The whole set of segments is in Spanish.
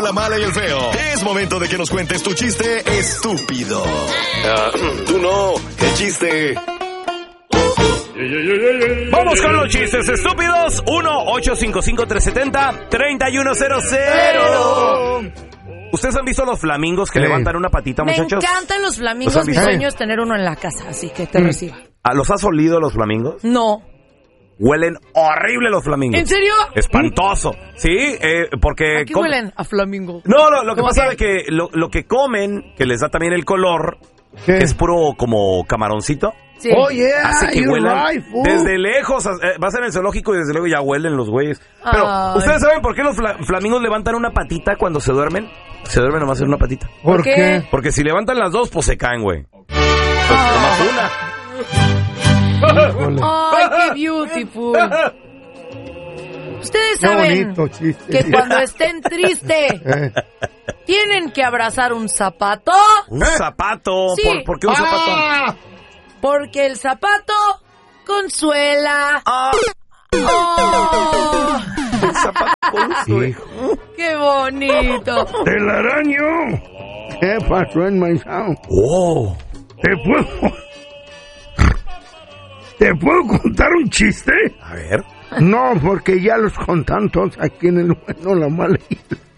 bueno, la mala y el feo. Es momento de que nos cuentes tu chiste estúpido. Tú no, el chiste. Vamos con los chistes estúpidos. 1-855-370-3100. ¿Ustedes han visto los flamingos que levantan una patita, muchachos? Me encantan los flamingos. Mi sueño es tener uno en la casa, así que te reciba. ¿Los has olido los flamingos? No. Huelen horrible los flamingos. ¿En serio? Espantoso. Sí, porque... ¿A qué huelen? A flamingo. No, lo que pasa es que lo que comen, que les da también el color, es puro como camaroncito. Sí. Oh, yeah, Hace que huelan right, desde lejos. Vas en el zoológico y desde luego ya huelen los güeyes. Pero, ¿ustedes saben por qué los flamingos levantan una patita cuando se duermen? Se duermen nomás en una patita. ¿Por qué? Porque si levantan las dos, pues se caen, güey. Nomás una. ¡Ay, qué beautiful! Ustedes saben que cuando estén tristes tienen que abrazar un zapato. ¿Un zapato? Sí. ¿Por qué un zapato? Porque el zapato consuela. El zapato consuela. ¡Qué bonito! ¡Telaraño! ¿Qué pasó en Maizao? ¡Oh! ¿Te puedo contar un chiste? A ver. No, porque ya los contan todos aquí en el bueno, la mala y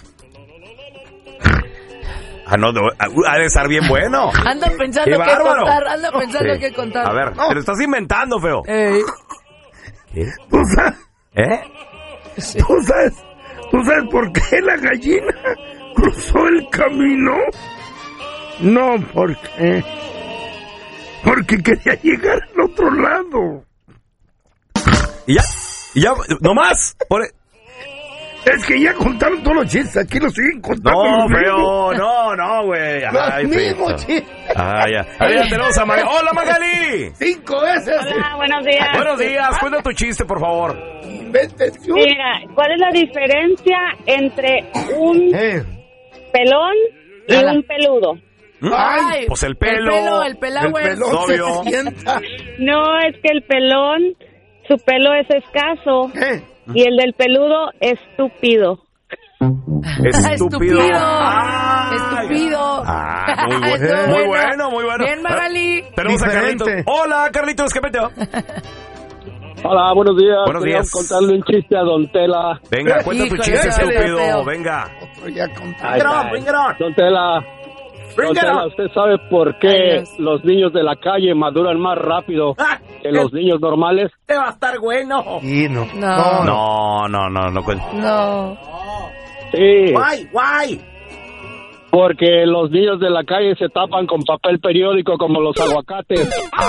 No, ha de estar bien bueno. Anda pensando ¡Qué qué bárbaro! contar, anda pensando qué contar. A ver, te lo estás inventando, feo. Ey. ¿Qué? ¿Tú sabes? Sí. ¿Tú sabes por qué la gallina cruzó el camino? No, ¿por qué? Porque quería llegar al otro lado. ¿Y ya, no más? Es que ya contaron todos los chistes, aquí los siguen contando. No, los feo, mismos. no, güey. Los mismos chistes. Ya. Ahí ya tenemos a Magali. ¡Hola, Magali! 5 veces. Hola, buenos días. Buenos días, cuenta tu chiste, por favor. Mira, ¿cuál es la diferencia entre un pelón y un peludo? Ay, pues el pelo. El pelagüez. Obvio. No, es que el pelón, su pelo es escaso. Y el del peludo, estúpido. Estúpido. Estúpido. Muy bueno. Bien, Magali. Tenemos a Carlitos. Hola, Carlitos, ¿qué peteo? Hola, buenos días. Buenos días. Quería contarle un chiste a Don Tela. Venga, cuenta tu chiste, estúpido. Venga. Don Tela, ¿usted sabe por qué los niños de la calle maduran más rápido que los niños normales? Te va a estar bueno. Sí, no. No cuenta. No. Sí. Guay. Porque los niños de la calle se tapan con papel periódico como los aguacates.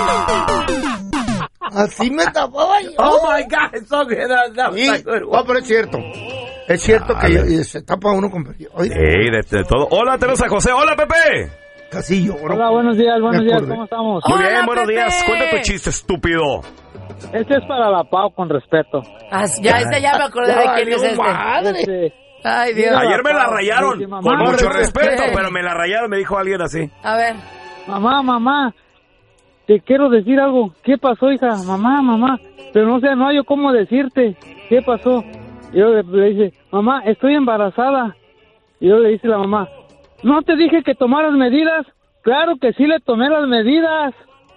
Así me tapaba yo. Oh my God, eso que pero es cierto. Es cierto que se tapa uno con periódico. De todo. Hola, tenemos a José. Hola, Pepe. Casi lloro. Hola, buenos días, ¿cómo estamos? Muy Hola, bien, buenos Pepe. días. Cuenta tu chiste, estúpido. Este es para la Pau, con respeto. Ya me acordé de quién es este. Ay, Dios. Ayer me la rayaron, Mamá, con mucho respeto. respeto, pero me la rayaron, me dijo alguien así. A ver. Mamá, te quiero decir algo. ¿Qué pasó, hija? Mamá, pero no hay cómo decirte. ¿Qué pasó? Y yo le dice, mamá, estoy embarazada. Y yo le dice la mamá, ¿no te dije que tomaras medidas? Claro que sí le tomé las medidas.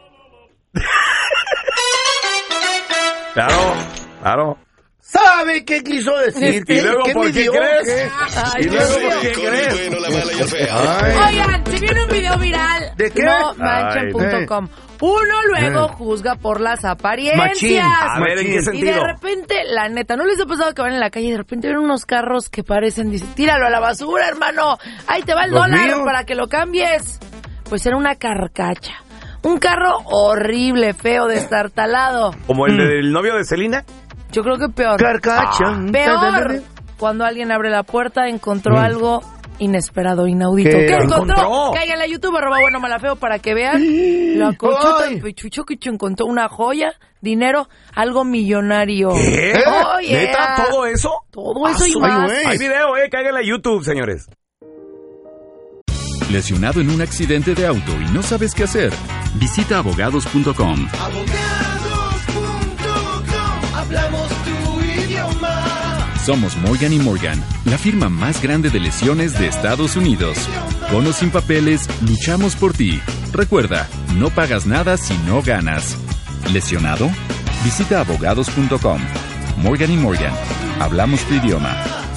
Claro. ¿Sabe qué quiso decir? ¿Y luego por qué crees? Ay, ¿Y luego por qué Con el crees? bueno, la mala y el feo. Oigan, se viene un video viral. ¿De qué? No manchen.com. Uno luego juzga por las apariencias. Machín. A ver, ¿en qué Y de sentido? repente, la neta, ¿no les ha pasado que van en la calle y de repente ven unos carros que parecen, dicen, tíralo a la basura, hermano, ahí te va el Los dólar míos. para que lo cambies? Pues era una carcacha. Un carro horrible, feo, destartalado. ¿Como el del novio de Selena? Yo creo que peor. Carcacha. Peor, cuando alguien abre la puerta, encontró algo inesperado, inaudito. ¿Qué ¿Qué encontró? encontró? Caigan en la YouTube, @buenomala_feo para que vean. La conchota del pechucho que encontró una joya, dinero, algo millonario. ¿Qué? Oh, yeah. ¿Neta? ¿Todo eso? Todo eso y más. Hay video, cáiganle a YouTube, señores. ¿Lesionado en un accidente de auto y no sabes qué hacer? Visita abogados.com. Hablamos tu idioma. Somos Morgan & Morgan, la firma más grande de lesiones de Estados Unidos. Con o sin papeles, luchamos por ti. Recuerda, no pagas nada si no ganas. ¿Lesionado? Visita abogados.com. Morgan & Morgan. Hablamos tu idioma.